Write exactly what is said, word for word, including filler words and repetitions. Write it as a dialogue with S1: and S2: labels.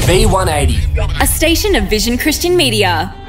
S1: V one eighty.
S2: A station of Vision Christian Media.